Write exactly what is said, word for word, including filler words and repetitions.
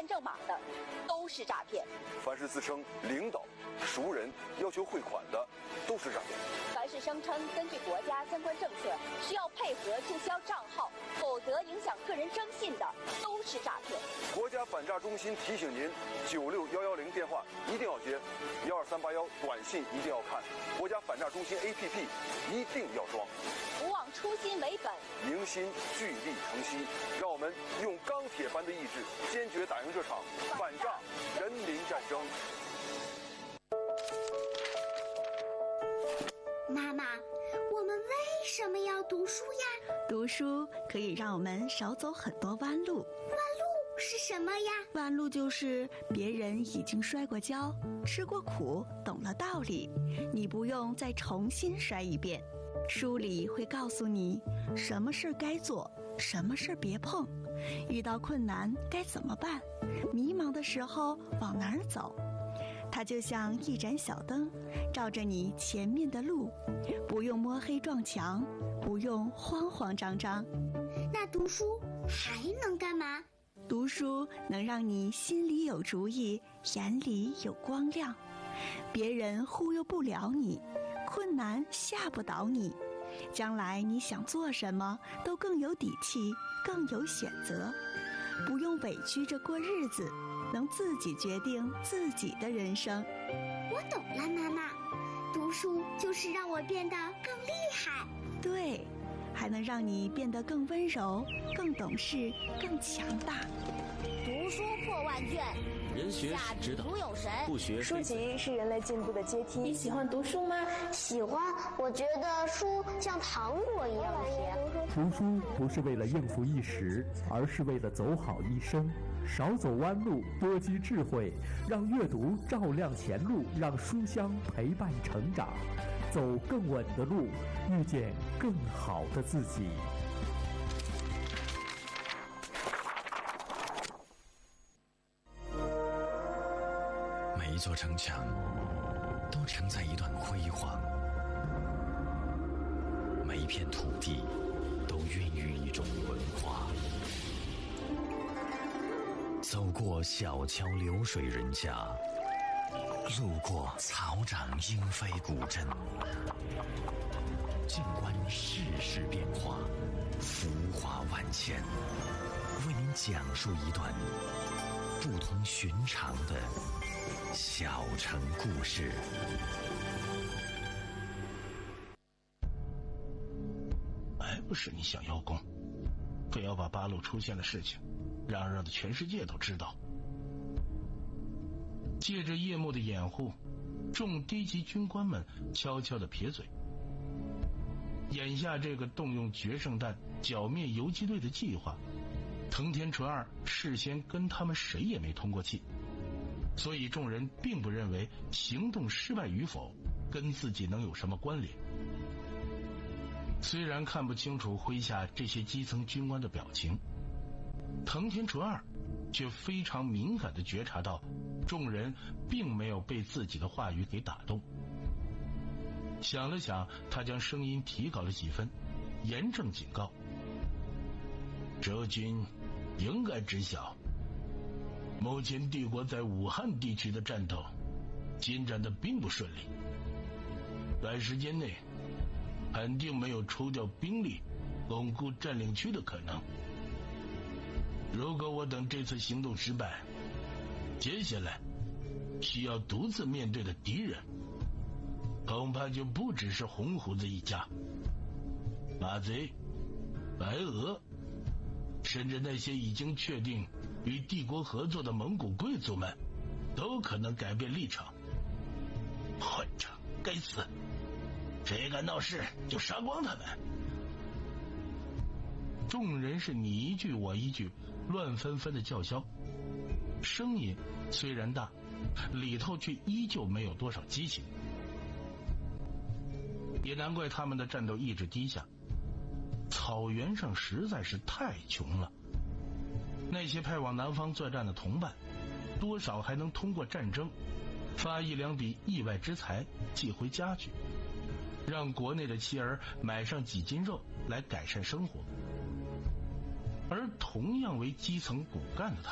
验证码的，都是诈骗。 凡是自称领导、熟人要求汇款的，都是诈骗。 凡是声称根据国家相关政策需要配合注销账号，否则影响个人征信的，都是诈骗。 国家反诈中心提醒您：九六幺幺零电话一定要接，幺二三八幺短信一定要看，国家反诈中心 A P P 一定要装。 不忘初心为本， 迎新聚力成西，让我们用钢铁般的意志，坚决打赢这场反诈人民战争。 妈妈，我们为什么要读书呀？ 读书可以让我们少走很多弯路。 弯路是什么呀？ 弯路就是别人已经摔过跤，吃过苦，懂了道理，你不用再重新摔一遍。书里会告诉你什么事该做，什么事别碰，遇到困难该怎么办，迷茫的时候往哪儿走。它就像一盏小灯，照着你前面的路，不用摸黑撞墙，不用慌慌张张。 那读书还能干嘛？ 读书能让你心里有主意，眼里有光亮，别人忽悠不了你，困难吓不倒你，将来你想做什么都更有底气，更有选择，不用委屈着过日子，能自己决定自己的人生。 我懂了，妈妈，读书就是让我变得更厉害。 对，还能让你变得更温柔，更懂事，更强大。 读书破万卷， 人学是指导，不学书籍是人类进步的阶梯。 你喜欢读书吗？ 喜欢，我觉得书像糖果一样甜。 读书不是为了应付一时，而是为了走好一生。少走弯路，多积智慧，让阅读照亮前路，让书香陪伴成长，走更稳的路，遇见更好的自己。 每一座城墙都承载一段辉煌，每一片土地都孕育一种文化。走过小桥流水人家，路过草长莺飞古镇，静观世事变化，浮华万千，为您讲述一段不同寻常的小城故事。 还不是你想邀功，非要把八路出现的事情嚷嚷的全世界都知道。借着夜幕的掩护，众低级军官们悄悄地撇嘴。眼下这个动用决胜弹剿灭游击队的计划，藤田纯二事先跟他们谁也没通过气，所以众人并不认为行动失败与否跟自己能有什么关联。虽然看不清楚麾下这些基层军官的表情，藤田纯二却非常敏感地觉察到众人并没有被自己的话语给打动。想了想，他将声音提高了几分，严正警告：哲军应该知晓，目前帝国在武汉地区的战斗进展的并不顺利，短时间内肯定没有抽调兵力巩固占领区的可能。如果我等这次行动失败，接下来需要独自面对的敌人恐怕就不只是红胡子一家，马贼、白俄，甚至那些已经确定与帝国合作的蒙古贵族们都可能改变立场。混账，该死，谁敢闹事就杀光他们。众人是你一句我一句，乱纷纷的叫嚣，声音虽然大，里头却依旧没有多少激情。也难怪他们的战斗意志低下，草原上实在是太穷了。那些派往南方作战的同伴，多少还能通过战争发一两笔意外之财寄回家去，让国内的妻儿买上几斤肉来改善生活。而同样为基层骨干的他